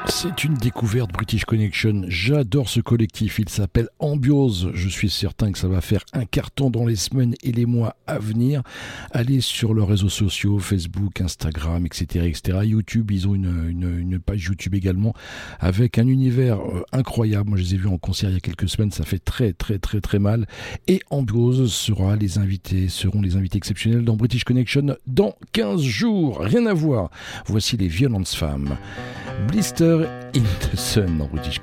C'est une découverte British Connection. J'adore ce collectif. Il s'appelle Ambiose. Je suis certain que ça va faire un carton dans les semaines et les mois à venir. Allez sur leurs réseaux sociaux, Facebook, Instagram, etc., etc. YouTube, ils ont une page YouTube également avec un univers incroyable. Moi, je les ai vus en concert il y a quelques semaines. Ça fait très, très, très, très mal. Et Ambiose seront les invités exceptionnels dans British Connection dans 15 jours. Rien à voir. Voici les Violences Femmes. Blister in the Sun en British